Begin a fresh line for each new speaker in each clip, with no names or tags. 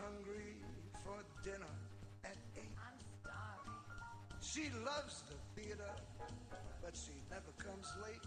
hungry for dinner at 8.
I'm starving.
She loves the theater, but she never comes late.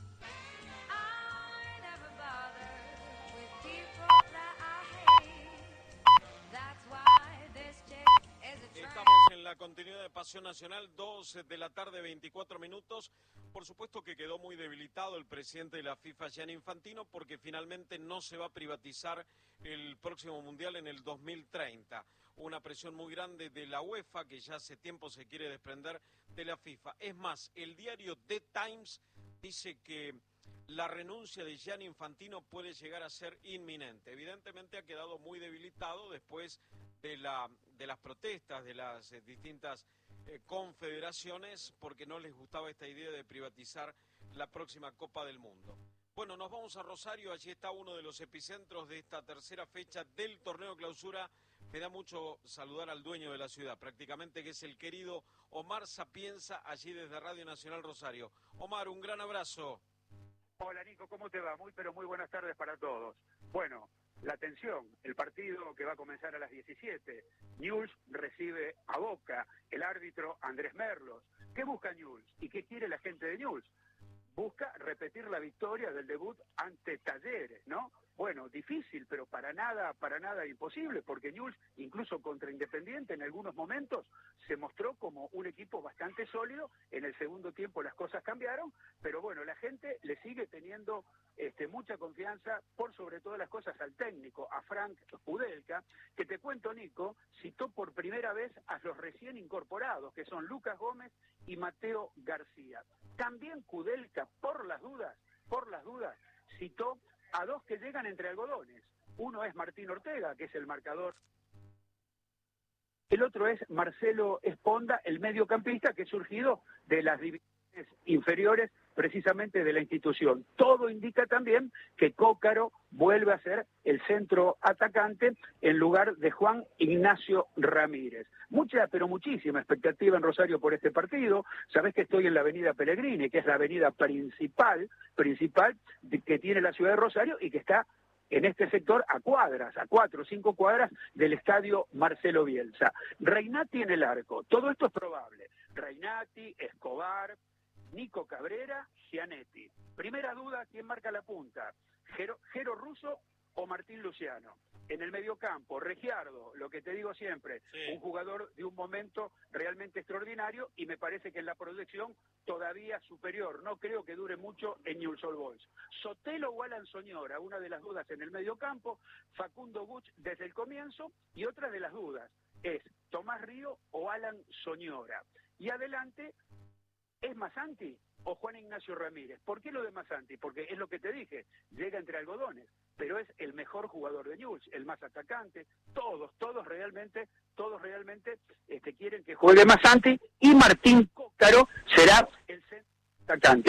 I never bother with people that I hate. That's why this chick is a tramp.
Estamos en la continuidad de Pasión Nacional, 2 de la tarde, 24 minutos. Por supuesto que quedó muy debilitado el presidente de la FIFA, Gianni Infantino, porque finalmente no se va a privatizar el próximo Mundial en el 2030. Una presión muy grande de la UEFA, que ya hace tiempo se quiere desprender de la FIFA. Es más, el diario The Times dice que la renuncia de Gianni Infantino puede llegar a ser inminente. Evidentemente ha quedado muy debilitado después de las protestas de las distintas confederaciones, porque no les gustaba esta idea de privatizar la próxima Copa del Mundo. Bueno, nos vamos a Rosario, allí está uno de los epicentros de esta tercera fecha del torneo clausura. Me da mucho saludar al dueño de la ciudad, prácticamente, que es el querido Omar Sapienza, allí desde Radio Nacional Rosario. Omar, un gran abrazo.
Hola Nico, ¿cómo te va? Muy buenas tardes para todos. Bueno, la atención, el partido que va a comenzar a las 17. Newell's recibe a Boca, el árbitro Andrés Merlos. ¿Qué busca Newell's y qué quiere la gente de Newell's? Busca repetir la victoria del debut ante Talleres, ¿no? Bueno, difícil, pero para nada imposible, porque Newell's, incluso contra Independiente, en algunos momentos se mostró como un equipo bastante sólido. En el segundo tiempo las cosas cambiaron, pero bueno, la gente le sigue teniendo mucha confianza, por sobre todas las cosas, al técnico, a Frank Kudelka, que te cuento, Nico, citó por primera vez a los recién incorporados, que son Lucas Gómez y Mateo García. También Kudelka, por las dudas, citó a dos que llegan entre algodones. Uno es Martín Ortega, que es el marcador. El otro es Marcelo Esponda, el mediocampista que es surgido de las divisiones inferiores precisamente de la institución. Todo indica también que Cócaro vuelve a ser el centro atacante en lugar de Juan Ignacio Ramírez. Mucha, pero muchísima expectativa en Rosario por este partido. Sabés que estoy en la avenida Pellegrini, que es la avenida principal que tiene la ciudad de Rosario y que está en este sector a 4 o 5 cuadras del estadio Marcelo Bielsa. Reynati en el arco, todo esto es probable. Reynati, Escobar, Nico Cabrera, Gianetti. Primera duda, ¿quién marca la punta? ¿Jero Russo o Martín Luciano? En el mediocampo, Regiardo, lo que te digo siempre, sí, un jugador de un momento realmente extraordinario y me parece que en la proyección todavía superior. No creo que dure mucho en Newell's Old Boys. Sotelo o Alan Soñora, una de las dudas en el mediocampo. Facundo Buch desde el comienzo y otra de las dudas es Tomás Río o Alan Soñora. Y adelante, ¿es Masanti o Juan Ignacio Ramírez? ¿Por qué lo de Masanti? Porque es lo que te dije, llega entre algodones, pero es el mejor jugador de Newell's, el más atacante. Todos realmente quieren que juegue Masanti y Martín Cócaro será el centro atacante.